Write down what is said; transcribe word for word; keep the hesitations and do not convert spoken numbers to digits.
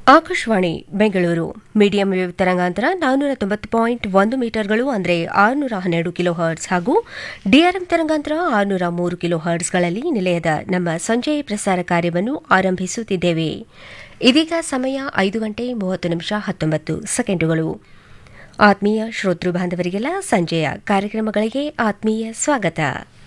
Akashvani Bengaluru medium wave ತರಂಗಾಂತರ ನಾನ್ನೂರ ತೊಂಬತ್ತು ಪಾಯಿಂಟ್ ಒಂದು ಮೀಟರ್ಗಳು ಅಂದರೆ ಆರುನೂರ ಹನ್ನೆರಡು ಕಿಲೋ ಹರ್ಟ್ಸ್ ಹಾಗೂ ಡಿಆರ್ಎಂ ತರಂಗಾಂತರ ಆರುನೂರ ಮೂರು ಕಿಲೋ ಹರ್ಟ್ಸ್ಗಳಲ್ಲಿ ನಿಲಯದ ನಮ್ಮ ಸಂಜೆಯ ಪ್ರಸಾರ ಕಾರ್ಯವನ್ನು ಆರಂಭಿಸುತ್ತಿದ್ದೇವೆ. ಇದೀಗ ಸಮಯ ಐದು ಗಂಟೆ ಮೂವತ್ತು ನಿಮಿಷ ಹತ್ತೊಂಬತ್ತು ಸೆಕೆಂಡುಗಳು. ಆತ್ಮೀಯ ಶ್ರೋತೃ ಬಾಂಧವರಿಗೆಲ್ಲ ಸಂಜೆಯ ಕಾರ್ಯಕ್ರಮಗಳಿಗೆ ಆತ್ಮೀಯ ಸ್ವಾಗತ.